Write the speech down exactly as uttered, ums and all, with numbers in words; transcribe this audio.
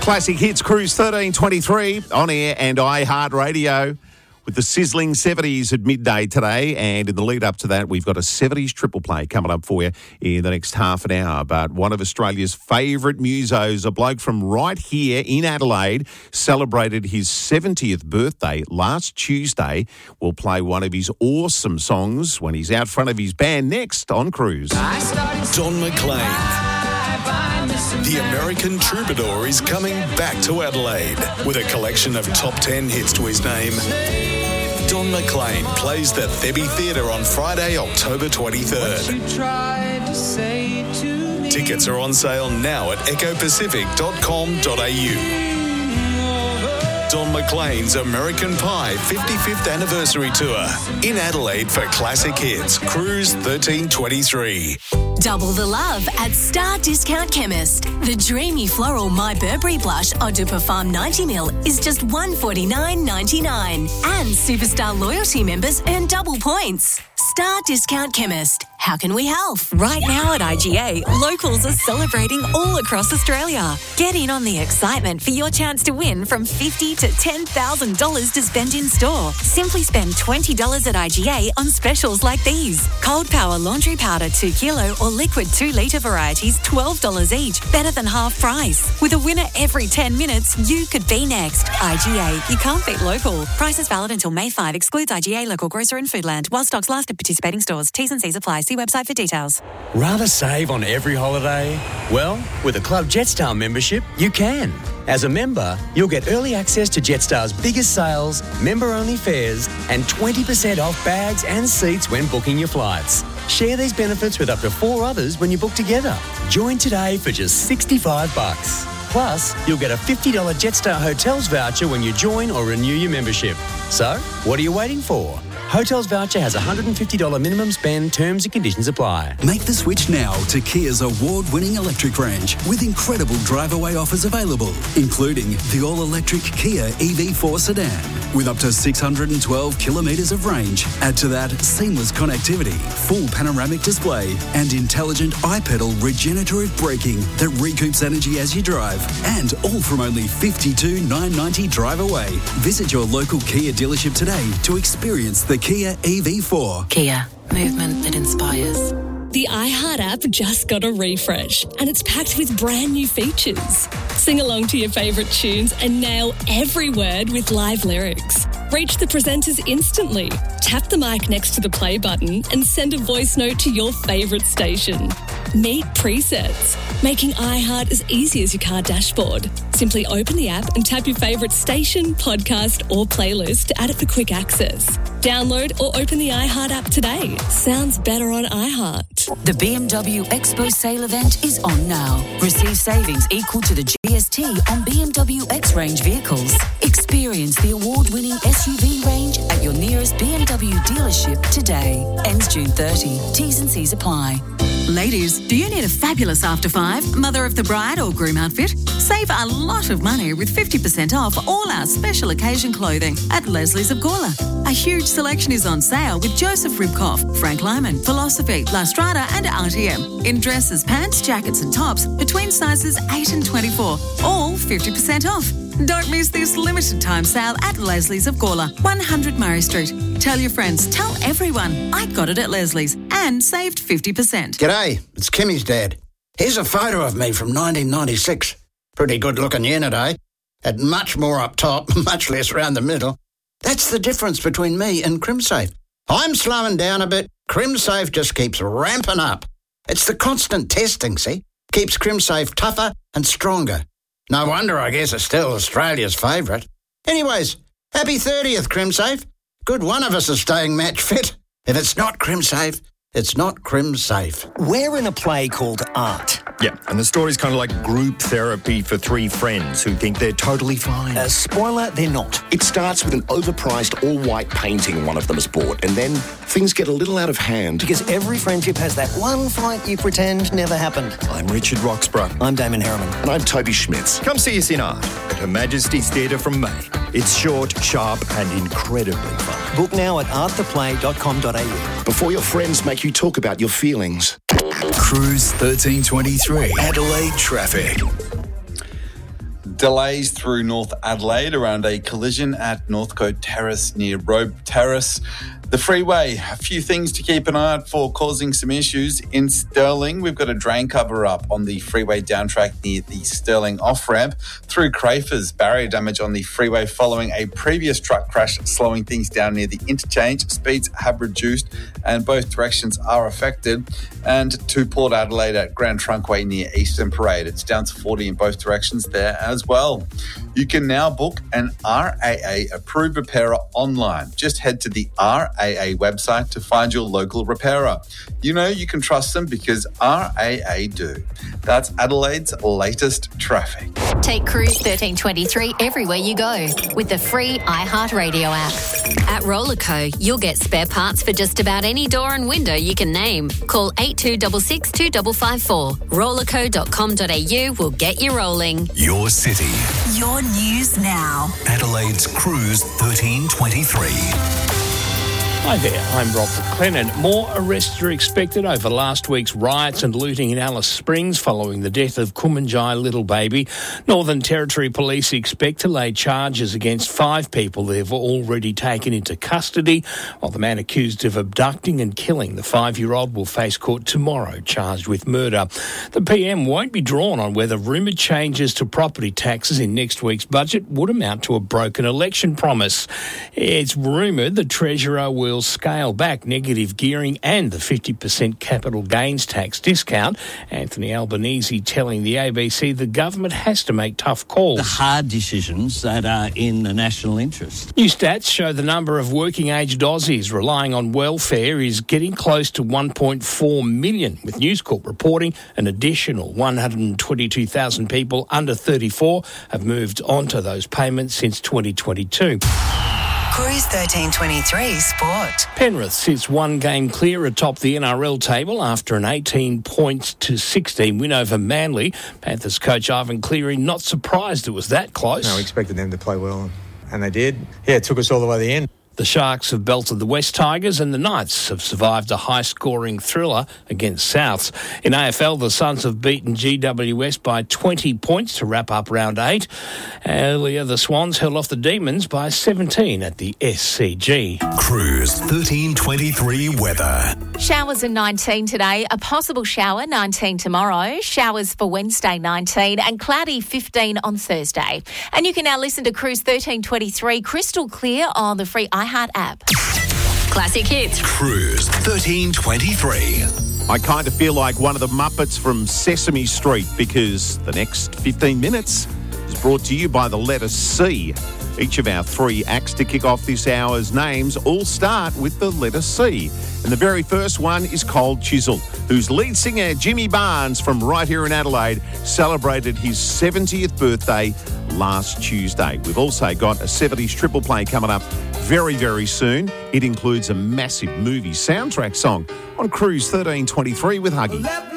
Classic Hits Cruise thirteen twenty-three on air and iHeartRadio with the sizzling seventies at midday today. And in the lead up to that, we've got a seventies triple play coming up for you in the next half an hour. But one of Australia's favourite musos, a bloke from right here in Adelaide, celebrated his seventieth birthday last Tuesday. We'll play one of his awesome songs when he's out front of his band next on Cruise. Don McLean. The American Troubadour is coming back to Adelaide with a collection of top ten hits to his name. Don McLean plays the Thebby Theatre on Friday, October twenty-third. Tickets are on sale now at echo pacific dot com dot a u. Don McLean's American Pie fifty-fifth Anniversary Tour in Adelaide for Classic Hits. Cruise thirteen twenty-three. Double the love at Star Discount Chemist. The dreamy floral My Burberry blush Eau de Parfum ninety milliliters is just one hundred forty-nine ninety-nine. And Superstar loyalty members earn double points. Star Discount Chemist. How can we help? Right now at I G A, locals are celebrating all across Australia. Get in on the excitement for your chance to win from fifty thousand dollars to ten thousand dollars to spend in store. Simply spend twenty dollars at I G A on specials like these. Cold Power Laundry Powder two kilo or liquid two litre varieties, twelve dollars each. Better than half price. With a winner every ten minutes, you could be next. I G A. You can't beat local. Prices valid until May fifth. Excludes I G A, local grocer and Foodland. While stocks last at participating stores. T's and C's apply. See website for details. Rather save on every holiday? Well, with a Club Jetstar membership, you can. As a member, you'll get early access to Jetstar's biggest sales, member-only fares, and twenty percent off bags and seats when booking your flights. Share these benefits with up to four others when you book together. Join today for just sixty-five bucks. Plus, you'll get a fifty dollars Jetstar Hotels voucher when you join or renew your membership. So, what are you waiting for? Hotels voucher has a one hundred fifty dollars minimum spend. Terms and conditions apply. Make the switch now to Kia's award-winning electric range with incredible drive-away offers available, including the all-electric Kia E V four sedan with up to six hundred twelve kilometres of range. Add to that seamless connectivity, full panoramic display, and intelligent iPedal regenerative braking that recoups energy as you drive. And all from only fifty-two thousand nine hundred ninety dollars drive away. Visit your local Kia dealership today to experience the Kia E V four. Kia. Movement that inspires. The iHeart app just got a refresh and it's packed with brand new features. Sing along to your favourite tunes and nail every word with live lyrics. Reach the presenters instantly. Tap the mic next to the play button and send a voice note to your favourite station. Meet presets, making iHeart as easy as your car dashboard. Simply open the app and tap your favourite station, podcast or playlist to add it for quick access. Download or open the iHeart app today. Sounds better on iHeart. The B M W Expo sale event is on now. Receive savings equal to the G S T on B M W X-Range vehicles. Experience the award-winning S U V range at your nearest B M W dealership today. Ends June thirtieth. T's and C's apply. Ladies, do you need a fabulous after five, mother of the bride or groom outfit? Save a lot of money with fifty percent off all our special occasion clothing at Leslie's of Gawler. A huge selection is on sale with Joseph Ribkoff, Frank Lyman, Philosophy, La Strada and R T M. In dresses, pants, jackets and tops between sizes eight and twenty-four. All fifty percent off. Don't miss this limited time sale at Leslie's of Gawler, one hundred Murray Street. Tell your friends, tell everyone, I got it at Leslie's and saved fifty percent. G'day, it's Kimmy's dad. Here's a photo of me from nineteen ninety-six. Pretty good looking unit, eh? Had much more up top, much less round the middle. That's the difference between me and CrimSafe. I'm slowing down a bit. CrimSafe just keeps ramping up. It's the constant testing, see? Keeps CrimSafe tougher and stronger. No wonder I guess it's still Australia's favourite. Anyways, happy thirtieth, CrimSafe. Good one of us is staying match fit. If it's not CrimSafe, it's not CrimSafe. We're in a play called Art. Yeah, and the story's kind of like group therapy for three friends who think they're totally fine. Uh, spoiler, they're not. It starts with an overpriced all-white painting one of them has bought, and then things get a little out of hand. Because every friendship has that one fight you pretend never happened. I'm Richard Roxburgh. I'm Damon Harriman. And I'm Toby Schmitz. Come see us in Art at Her Majesty's Theatre from May. It's short, sharp and incredibly fun. Book now at art the play dot com dot a u. Before your friends make you talk about your feelings. Cruise thirteen twenty-three. Adelaide traffic. Delays through North Adelaide around a collision at Northcote Terrace near Robe Terrace. The freeway, a few things to keep an eye out for causing some issues. In Stirling, we've got a drain cover up on the freeway downtrack near the Stirling off-ramp. Through Crafers, barrier damage on the freeway following a previous truck crash, slowing things down near the interchange. Speeds have reduced and both directions are affected. And to Port Adelaide at Grand Trunkway near Eastern Parade. It's down to forty in both directions there as well. You can now book an R A A approved repairer online. Just head to the R A A website to find your local repairer. You know you can trust them because R A A do. That's Adelaide's latest traffic. Take Cruise thirteen twenty-three everywhere you go with the free iHeartRadio app. At Rollerco, you'll get spare parts for just about any door and window you can name. Call eight two six six, two five five four. rollerco dot com dot a u will get you rolling. Your city. Your news now. Adelaide's Cruise thirteen twenty-three. Hi there, I'm Rob McLennan. More arrests are expected over last week's riots and looting in Alice Springs following the death of Kumanjai little baby. Northern Territory Police expect to lay charges against five people they've already taken into custody, while the man accused of abducting and killing the five-year-old will face court tomorrow, charged with murder. The P M won't be drawn on whether rumoured changes to property taxes in next week's budget would amount to a broken election promise. It's rumoured the Treasurer will scale back negative gearing and the fifty percent capital gains tax discount. Anthony Albanese telling the A B C the government has to make tough calls. The hard decisions that are in the national interest. New stats show the number of working-aged Aussies relying on welfare is getting close to one point four million, with News Corp reporting an additional one hundred twenty-two thousand people under thirty-four have moved onto those payments since twenty twenty-two. Cruise thirteen twenty-three Sport. Penrith sits one game clear atop the N R L table after an eighteen points to sixteen win over Manly. Panthers coach Ivan Cleary not surprised it was that close. No, we expected them to play well, and they did. Yeah, it took us all the way to the end. The Sharks have belted the West Tigers and the Knights have survived a high-scoring thriller against Souths. In A F L, the Suns have beaten G W S by twenty points to wrap up round eight. Earlier, the Swans held off the Demons by seventeen at the S C G. Cruise thirteen twenty-three weather. Showers are nineteen today, a possible shower nineteen tomorrow, showers for Wednesday nineteen and cloudy fifteen on Thursday. And you can now listen to Cruise thirteen twenty-three crystal clear on the free iHeart app. Classic hits. Cruise thirteen twenty-three. I kind of feel like one of the Muppets from Sesame Street because the next fifteen minutes is brought to you by the letter C. Each of our three acts to kick off this hour's names all start with the letter C. And the very first one is Cold Chisel, whose lead singer Jimmy Barnes from right here in Adelaide celebrated his seventieth birthday last Tuesday. We've also got a seventies triple play coming up very, very soon. It includes a massive movie soundtrack song on Cruise thirteen twenty-three with Huggy.